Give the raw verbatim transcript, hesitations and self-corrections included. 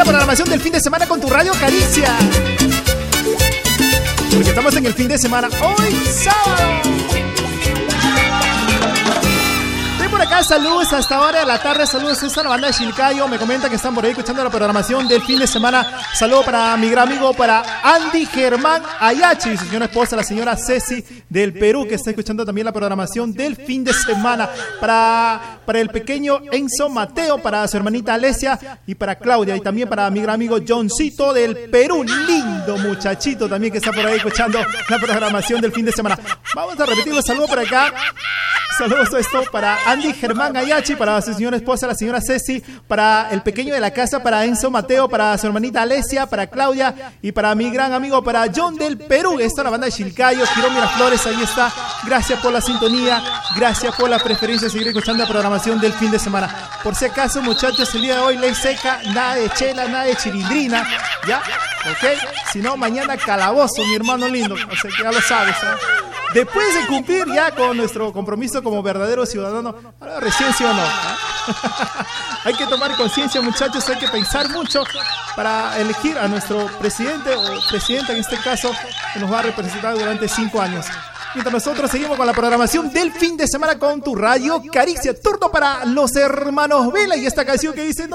programación del fin de semana con tu Radio Caricia. Porque estamos en el fin de semana, hoy sábado. Por acá, saludos hasta ahora de la tarde, saludos a la banda de Chilcayo, me comenta que están por ahí escuchando la programación del fin de semana. Saludo para mi gran amigo, para Andy Germán Ayachi y su señora esposa, la señora Ceci del Perú, que está escuchando también la programación del fin de semana. Para, para el pequeño Enzo Mateo, para su hermanita Alesia y para Claudia, y también para mi gran amigo Johncito del Perú, lindo muchachito también que está por ahí escuchando la programación del fin de semana. Vamos a repetir los saludos por acá. Saludos a esto para Andy Germán Ayachi, para su señora esposa, la señora Ceci, para el pequeño de la casa, para Enzo Mateo, para su hermanita Alesia, para Claudia y para mi gran amigo, para John del Perú. Esta es la banda de Chilcayo, Girón Miraflores, ahí está. Gracias por la sintonía, gracias por la preferencia de seguir escuchando la programación del fin de semana. Por si acaso, muchachos, el día de hoy ley seca, nada de chela, nada de chilindrina, ¿ya? ¿Ok? Si no, mañana calabozo, mi hermano lindo, o sea que ya lo sabes, ¿eh? Después de cumplir ya con nuestro compromiso como verdadero ciudadano, ahora recién sí o no, ¿eh? Hay que tomar conciencia, muchachos, hay que pensar mucho para elegir a nuestro presidente o presidenta en este caso, que nos va a representar durante cinco años. Mientras nosotros seguimos con la programación del fin de semana con tu Radio Caricia. Turno para los hermanos Vela y esta canción que dice...